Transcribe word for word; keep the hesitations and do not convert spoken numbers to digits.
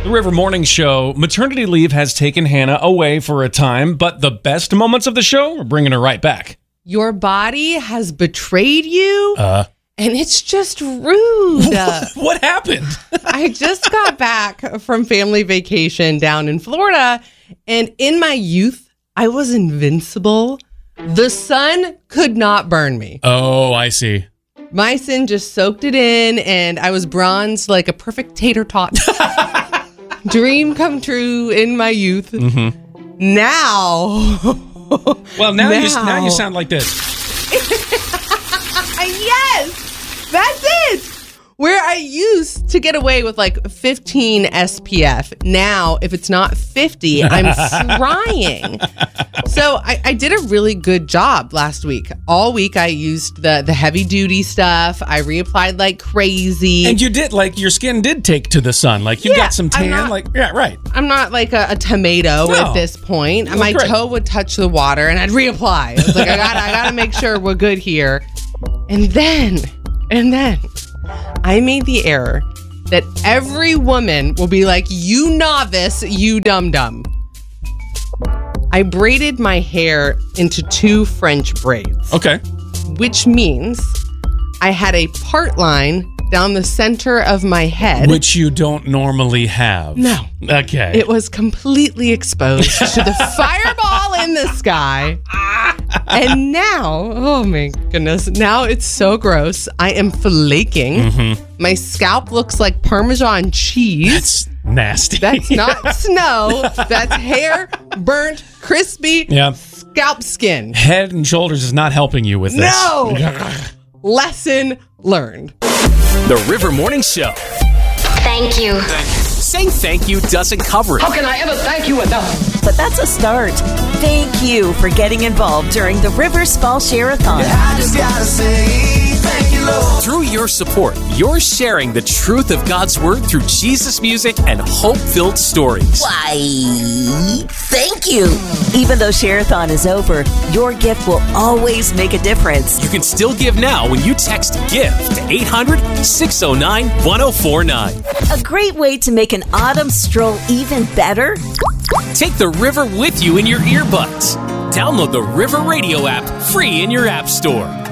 The River Morning Show. Maternity leave has taken Hannah away for a time, but the best moments of the show are bringing her right back. Your body has betrayed you, Uh, and it's just rude. what happened? I just got back from family vacation down in Florida, and in my youth, I was invincible. The sun could not burn me. Oh, I see. My sin just soaked it in, and I was bronzed like a perfect tater tot. Dream come true in my youth. Mm-hmm. Now... Well, now, now. You, now you sound like this. Yes, that's it. Where I used to get away with like fifteen S P F, now if it's not fifty, I'm frying. So I, I did a really good job last week. All week I used the the heavy duty stuff. I reapplied like crazy. And you did, like, your skin did take to the sun. Like, you Yeah, got some tan. not- like, yeah, right. I'm not like a, a tomato No. at this point. You My look great. toe would touch the water and I'd reapply. I was like, I gotta, I gotta make sure we're good here. And then, and then, I made the error that every woman will be like, you novice, you dum-dum. I braided my hair into two French braids, Okay. which means I had a part line down the center of my head. Which you don't normally have. No. Okay. It was completely exposed to the fireball in the sky. And now, oh my goodness, now it's so gross. I am flaking. Mm-hmm. My scalp looks like Parmesan cheese. That's nasty. That's not snow. That's hair, burnt, crispy, Yeah. scalp skin. Head and Shoulders is not helping you with this. No! Lesson learned. The River Morning Show. Thank you. Saying thank you doesn't cover it. How can I ever thank you enough? But that's a start. Thank you for getting involved during the River Small Share-a-thon. I just gotta say thank you, Lord. Through your support, you're sharing the truth of God's Word through Jesus music and hope-filled stories. Why, thank you. Even though Share-a-thon is over, your gift will always make a difference. You can still give now when you text GIVE to eight hundred, six oh nine, one oh four nine. A great way to make an autumn stroll even better? Take the river with you in your earbuds. Download the River Radio app free in your app store.